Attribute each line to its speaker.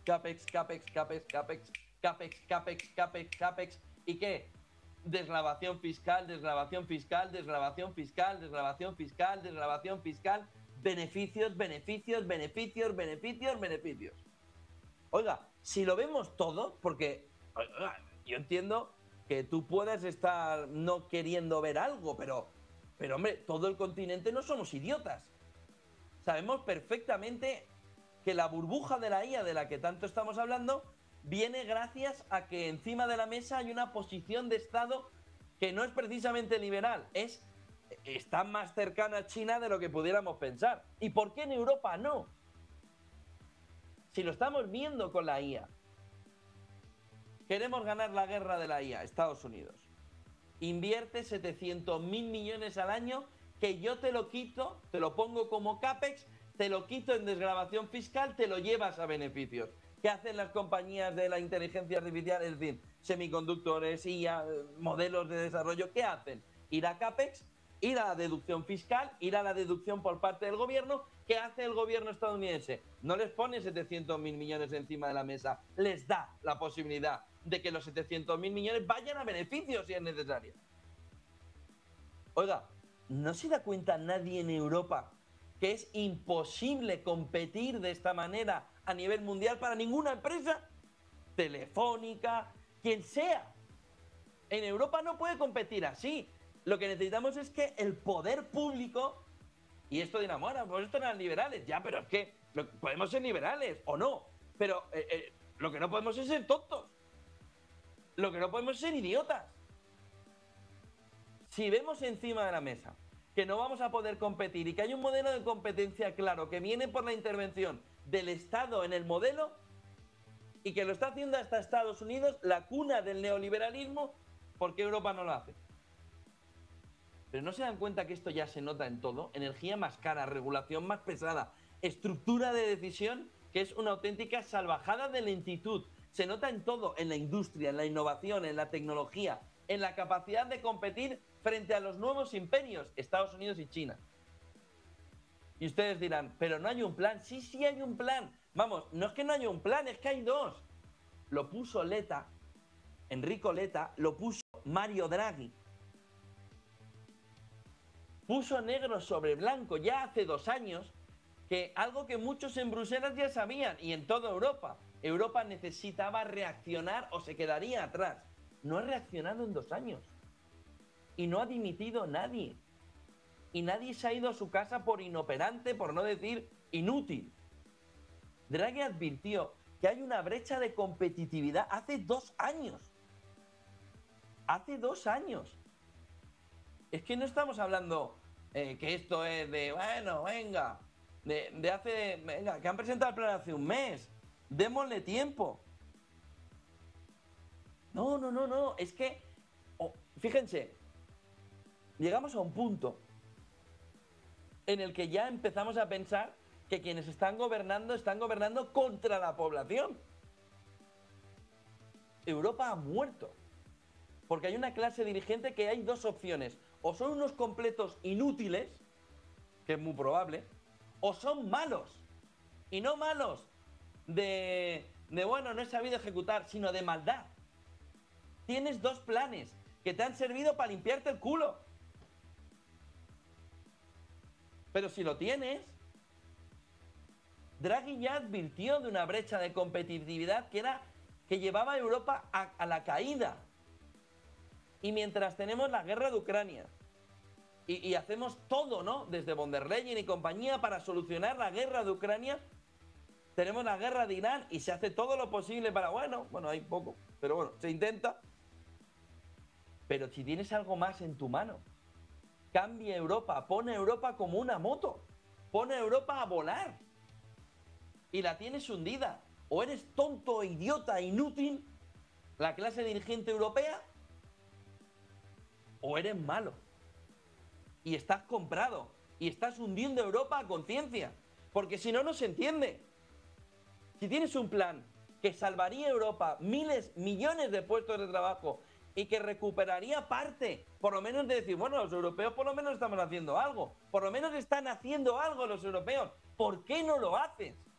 Speaker 1: CAPEX, CAPEX, CAPEX, CAPEX, CAPEX, CAPEX, CAPEX, CAPEX. ¿Y qué? Desgravación fiscal, desgravación fiscal, desgravación fiscal, desgravación fiscal, desgravación fiscal, beneficios, beneficios, beneficios, beneficios, beneficios. Oiga, si lo vemos todo, porque oiga, yo entiendo que tú puedas estar no queriendo ver algo, pero hombre, todo el continente no somos idiotas. Sabemos perfectamente que la burbuja de la IA de la que tanto estamos hablando viene gracias a que encima de la mesa hay una posición de Estado que no es precisamente liberal, está más cercana a China de lo que pudiéramos pensar. ¿Y por qué en Europa no? Si lo estamos viendo con la IA. Queremos ganar la guerra de la IA, Estados Unidos. Invierte 700.000 millones al año que yo te lo quito, te lo pongo como CAPEX, te lo quito en desgravación fiscal, te lo llevas a beneficios. ¿Qué hacen las compañías de la inteligencia artificial? Es decir, semiconductores, IA, modelos de desarrollo. ¿Qué hacen? Ir a CAPEX, ir a la deducción fiscal, ir a la deducción por parte del gobierno. ¿Qué hace el gobierno estadounidense? No les pone 700.000 millones encima de la mesa, les da la posibilidad de que los 700.000 millones vayan a beneficios si es necesario. Oiga, ¿no se da cuenta nadie en Europa que es imposible competir de esta manera a nivel mundial para ninguna empresa? Telefónica, quien sea. En Europa no puede competir así. Lo que necesitamos es que el poder público, y esto dirán, bueno, pues esto eran liberales, ya, pero es que podemos ser liberales o no, pero lo que no podemos es ser tontos. Lo que no podemos es ser idiotas. Si vemos encima de la mesa que no vamos a poder competir y que hay un modelo de competencia claro que viene por la intervención del Estado en el modelo y que lo está haciendo hasta Estados Unidos, la cuna del neoliberalismo, ¿por qué Europa no lo hace? Pero no se dan cuenta que esto ya se nota en todo. Energía más cara, regulación más pesada, estructura de decisión que es una auténtica salvajada de lentitud. Se nota en todo, en la industria, en la innovación, en la tecnología, en la capacidad de competir frente a los nuevos imperios, Estados Unidos y China. Y ustedes dirán, pero no hay un plan. Sí, sí hay un plan. Vamos, no es que no haya un plan, es que hay dos. Lo puso Letta, Enrico Letta, lo puso Mario Draghi. Puso negro sobre blanco ya hace 2 años que algo que muchos en Bruselas ya sabían y en toda Europa. Europa necesitaba reaccionar o se quedaría atrás. No ha reaccionado en 2 años. Y no ha dimitido nadie. Y nadie se ha ido a su casa por inoperante, por no decir inútil. Draghi advirtió que hay una brecha de competitividad hace 2 años. Hace 2 años. Es que no estamos hablando que esto es de, bueno, venga, venga, que han presentado el plan hace un mes. Démosle tiempo. No, no, no, no. Es que, fíjense, llegamos a un punto en el que ya empezamos a pensar que quienes están gobernando contra la población. Europa ha muerto. Porque hay una clase dirigente que hay 2 opciones. O son unos completos inútiles, que es muy probable, o son malos. Y no malos de bueno, no he sabido ejecutar, sino de maldad. Tienes 2 planes que te han servido para limpiarte el culo. Pero si lo tienes, Draghi ya advirtió de una brecha de competitividad que llevaba a Europa a la caída. Y mientras tenemos la guerra de Ucrania y hacemos todo, ¿no? Desde von der Leyen y compañía para solucionar la guerra de Ucrania, tenemos la guerra de Irán y se hace todo lo posible para, bueno, hay poco, pero bueno, se intenta. Pero si tienes algo más en tu mano, cambia Europa, pone a Europa como una moto, pone a Europa a volar y la tienes hundida. O eres tonto, idiota, inútil, la clase dirigente europea, o eres malo y estás comprado y estás hundiendo Europa a conciencia, porque si no, no se entiende. Si tienes un plan que salvaría a Europa miles, millones de puestos de trabajo y que recuperaría parte, por lo menos de decir, bueno, los europeos por lo menos estamos haciendo algo, por lo menos están haciendo algo los europeos, ¿por qué no lo haces?